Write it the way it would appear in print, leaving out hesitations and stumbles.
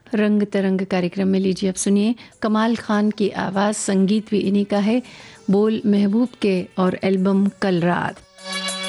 रंग तरंग कार्यक्रम में लीजिए अब सुनिए कमाल खान की आवाज़, संगीत भी इन्हीं का है, बोल महबूब के और एल्बम कल रात।